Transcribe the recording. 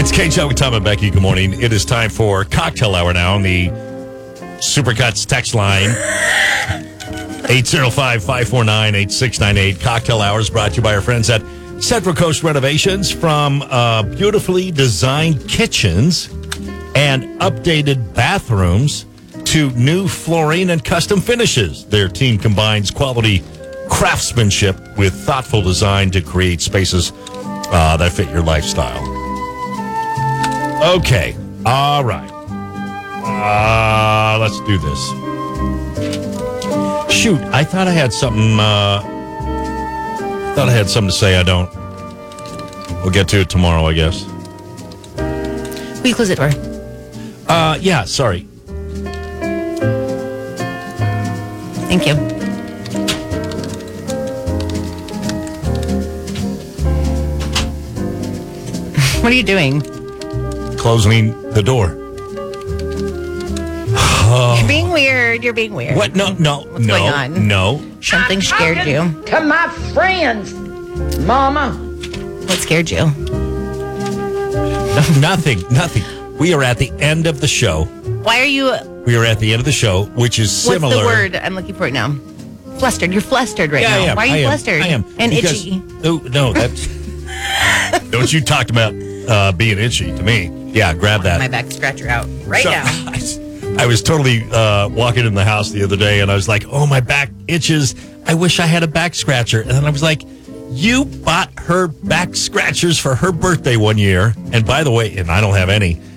It's K-Show with Tom and Becky. Good morning. It is time for Cocktail Hour now on the Supercuts text line. 805-549-8698. Cocktail Hour is brought to you by our friends at Central Coast Renovations. From beautifully designed kitchens and updated bathrooms to new flooring and custom finishes. Their team combines quality craftsmanship with thoughtful design to create spaces that fit your lifestyle. Okay. All right. Let's do this. Shoot, I thought I had something. To say. I don't. We'll get to it tomorrow, I guess. Will you close the door? Yeah. Sorry. Thank you. What are you doing? Closing the door. You're being weird. You're being weird. What? No. What's going on? No. Something scared you. To my friends, Mama. What scared you? No, nothing. We are at the end of the show. Why are you... We are at the end of the show, which is similar. What's the word? I'm looking for it now. Flustered. You're flustered right now. I am. Why are you flustered? I am. And Because, itchy. Oh, no, that's... Don't you talked about being itchy to me. Yeah, grab that. My back scratcher out right now. I was totally walking in the house the other day, and I was like, oh, my back itches. I wish I had a back scratcher. And then I was like, you bought her back scratchers for her birthday one year. And by the way, and I don't have any.